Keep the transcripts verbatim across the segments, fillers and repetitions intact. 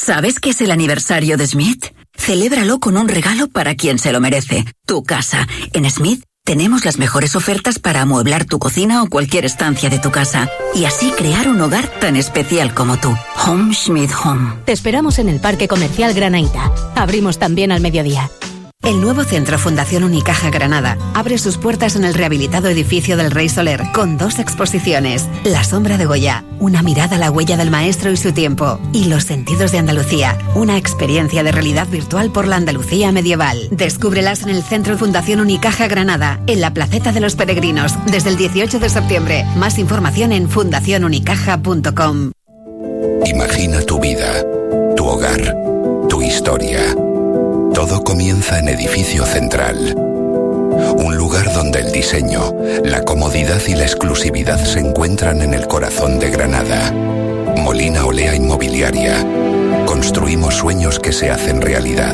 ¿Sabes qué es el aniversario de Smith? Celébralo con un regalo para quien se lo merece. Tu casa. En Smith tenemos las mejores ofertas para amueblar tu cocina o cualquier estancia de tu casa. Y así crear un hogar tan especial como tú. Home Smith Home. Te esperamos en el Parque Comercial Granaíta. Abrimos también al mediodía. El nuevo Centro Fundación Unicaja Granada abre sus puertas en el rehabilitado edificio del Rey Soler con dos exposiciones: La sombra de Goya, una mirada a la huella del maestro y su tiempo, y Los sentidos de Andalucía, una experiencia de realidad virtual por la Andalucía medieval. Descúbrelas en el Centro Fundación Unicaja Granada, en la Placeta de los Peregrinos, desde el dieciocho de septiembre. Más información en fundación unicaja punto com. Imagina tu vida, tu hogar, tu historia. Todo comienza en Edificio Central. Un lugar donde el diseño, la comodidad y la exclusividad se encuentran en el corazón de Granada. Molina Olea Inmobiliaria. Construimos sueños que se hacen realidad.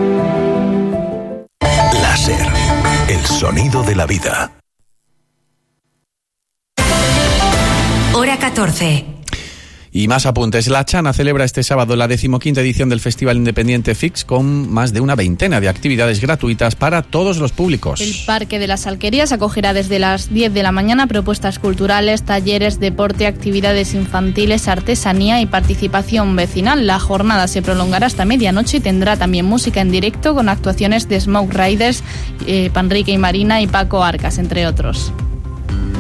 Láser. El sonido de la vida. Hora catorce. Y más apuntes. La Chana celebra este sábado la decimoquinta edición del Festival Independiente Fix con más de una veintena de actividades gratuitas para todos los públicos. El Parque de las Alquerías acogerá desde las diez de la mañana propuestas culturales, talleres, deporte, actividades infantiles, artesanía y participación vecinal. La jornada se prolongará hasta medianoche y tendrá también música en directo con actuaciones de Smoke Riders, eh, Panrique y Marina y Paco Arcas, entre otros.